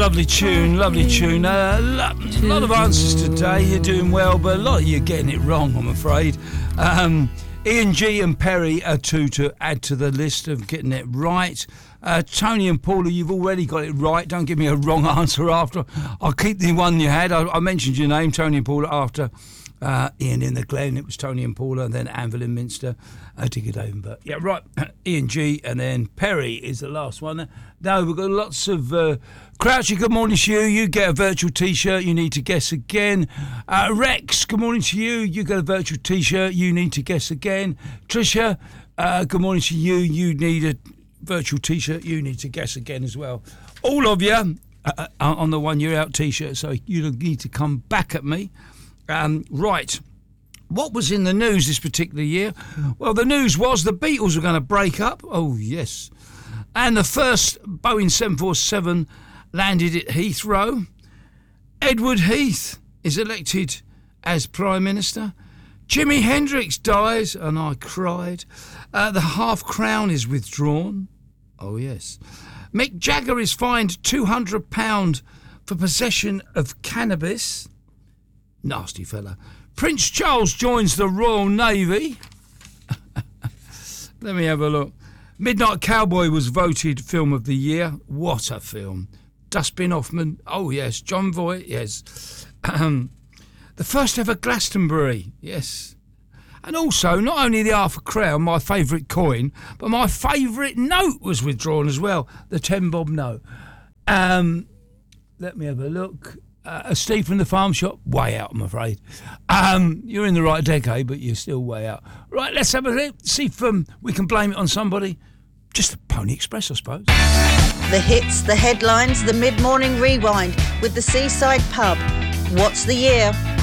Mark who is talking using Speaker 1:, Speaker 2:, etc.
Speaker 1: Lovely tune. A lot of answers today. You're doing well, but a lot of you are getting it wrong, I'm afraid. Ian G and Perry are two to add to the list of getting it right. Tony and Paula, you've already got it right. Don't give me a wrong answer after. I'll keep the one you had. I mentioned your name, Tony and Paula, after Ian in the Glen. It was Tony and Paula, and then Anvil in Minster. But yeah, right. Ian G, and then Perry is the last one. No, we've got lots of... Crouchy, good morning to you. You get a virtual T-shirt. You need to guess again. Rex, good morning to you. You get a virtual T-shirt. You need to guess again. Tricia, good morning to you. You need a virtual T-shirt. You need to guess again as well. All of you on the 1 year out T-shirt, so you need to come back at me. Right. What was in the news this particular year? Well, the news was the Beatles were going to break up. Oh, yes. And the first Boeing 747 landed at Heathrow. Edward Heath is elected as Prime Minister. Jimi Hendrix dies, and I cried. The half crown is withdrawn. Oh, yes. Mick Jagger is fined £200 for possession of cannabis. Nasty fella. Prince Charles joins the Royal Navy. Let me have a look. Midnight Cowboy was voted Film of the Year. What a film. Dustin Hoffman. Oh, yes. John Voight. Yes. The first ever Glastonbury. Yes. And also, not only the half a crown, my favourite coin, but my favourite note was withdrawn as well. The 10 bob note. Let me have a look. Steve from the Farm Shop, way out, I'm afraid. You're in the right decade, but you're still way out. Right, let's have a look. See if we can blame it on somebody. Just the Pony Express, I suppose.
Speaker 2: The hits, the headlines, the mid-morning rewind with the Seaside Pub. What's the year?